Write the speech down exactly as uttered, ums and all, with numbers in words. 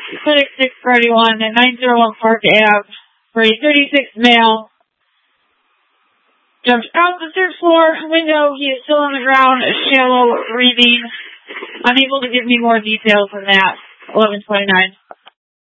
Clinic six thirty-one at nine oh one Park Avenue for a thirty-six male. Jumped out the third floor window. He is still on the ground, shallow breathing. Unable to give me more details than that. eleven twenty-nine.